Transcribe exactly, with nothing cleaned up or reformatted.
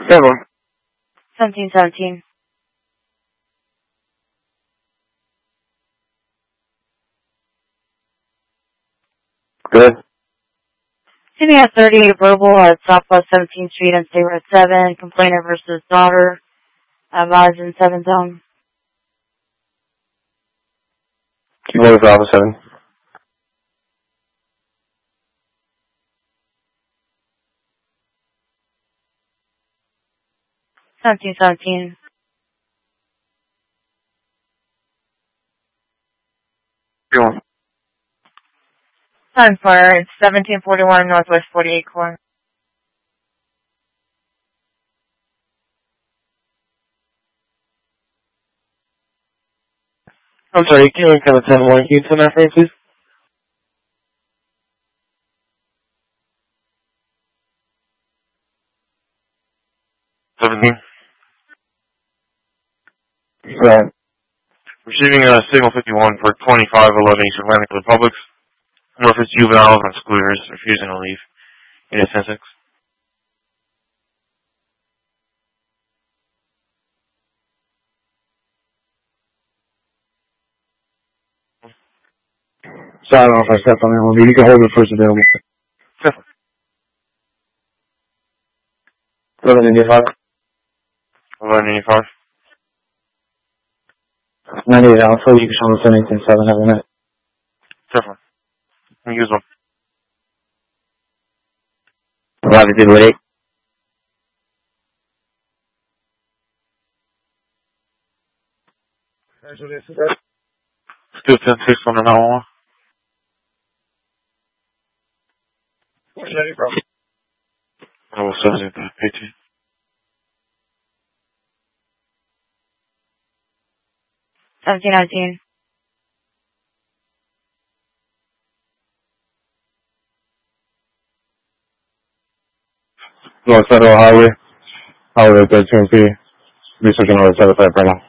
Seven. seventeen seventeen. Good. Sitting at thirty-eight verbal at Southwest seventeenth Street and State Road seven. Complainer versus daughter. Advised in seven zone. Keep going for Alpha seven. seventeen seventeen. Keep going. Time fire. It's seventeen forty-one Northwest forty-eight corner. I'm sorry, can you kind of ten one? Can you turn that for me, please? Seventeen. Right. Receiving a signal fifty-one for twenty-five eleven East Atlantic Republics. Northwest juveniles and scooters refusing to leave. Unit ten six. So I don't know if I stepped on that one, but you can hold it first available. Sure. eleven eighty-five. eleven eighty-five. ninety-eight Alpha, you can show us anything seven, have a minute. Sure. Use them. eleven eighty-eight. Still ten six on the nine one one. Where's that from? I will send it to P T. seventeen nineteen. North Federal Highway. Highway thirteen P. Researching on the seven five right now.